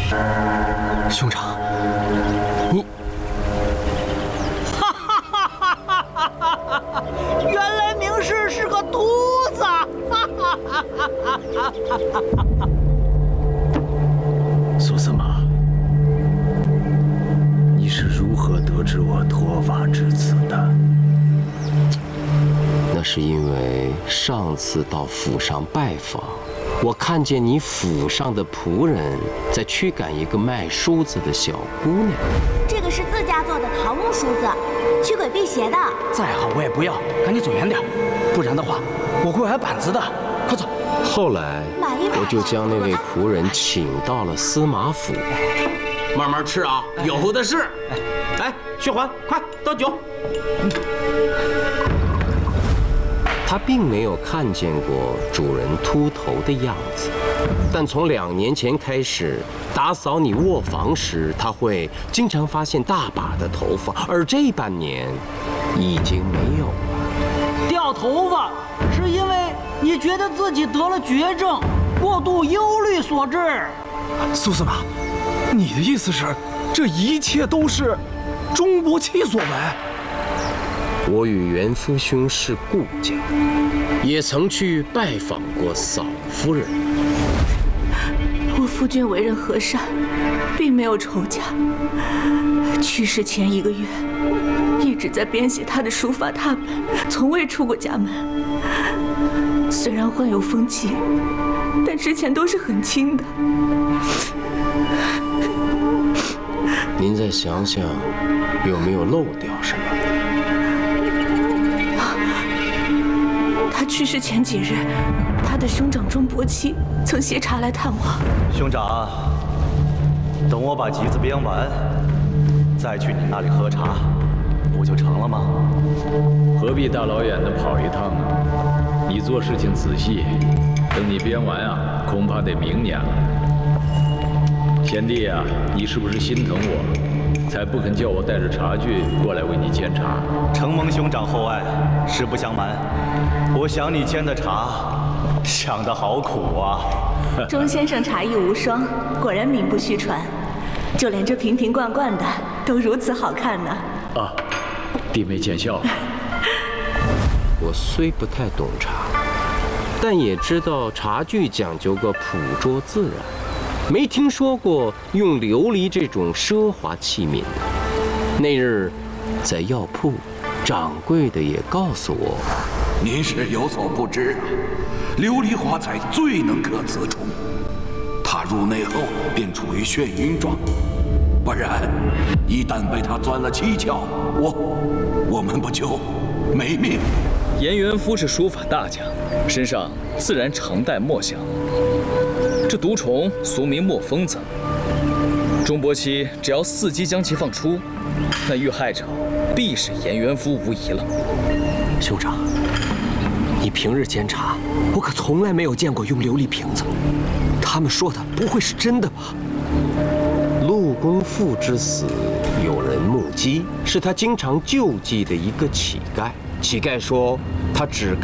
兄长，你…… 哈哈哈哈哈哈！原来明世是个秃子！哈哈哈哈哈哈！ 苏司马，你是如何得知我脱发之词的？ 那是因为上次到府上拜访。 我看见你府上的仆人在驱赶一个卖梳子的小姑娘。 这个是自家做的桃木梳子，驱鬼辟邪的。 再好我也不要，赶紧走远点，不然的话我会挨板子的。快走！ 后来我就将那位仆人请到了司马府。慢慢吃啊，有的是。哎，薛环，快倒酒。他并没有看见过主人秃头的样子，但从2年前开始打扫你卧房时，他会经常发现大把的头发，而这半年已经没有了。 掉头发是因为你觉得自己得了绝症，过度忧虑所致。 苏司马，你的意思是，这一切都是钟伯期所为？ 我与袁夫兄是故交，也曾去拜访过嫂夫人。 我夫君为人和善，并没有仇家。去世前1个月，一直在编写他的书法拓本，从未出过家门。虽然患有风疾，但之前都是很轻的。 您再想想，有没有漏掉什么？ 他去世前几日，他的兄长钟伯期曾携茶来探望。 兄长，等我把集子编完，再去你那里喝茶，不就成了吗？ 何必大老远的跑一趟呢？你做事情仔细，等你编完啊，恐怕得明年了。贤弟啊，你是不是心疼我，才不肯叫我带着茶具过来为你煎茶？ 承蒙兄长厚爱，实不相瞒，我想你煎的茶，想得好苦啊。 钟先生茶艺无双，果然名不虚传，就连这瓶瓶罐罐的都如此好看呢。 啊，弟妹见笑了。 我虽不太懂茶，但也知道茶具讲究个朴拙自然，没听说过用琉璃这种奢华器皿的。那日在药铺，掌柜的也告诉我， 您是有所不知啊，琉璃花彩最能克雌虫，它入内后便处于眩晕状，不然一旦被它钻了蹊跷，我们不就没命？ 颜元夫是书法大家，身上自然常带墨香。这毒虫俗名墨疯子，钟伯期只要伺机将其放出，那遇害者必是颜元夫无疑了。 兄长，你平日煎茶，我可从来没有见过用琉璃瓶子。他们说的不会是真的吧？陆公父之死，有人目击，是他经常救济的一个乞丐。乞丐说，他只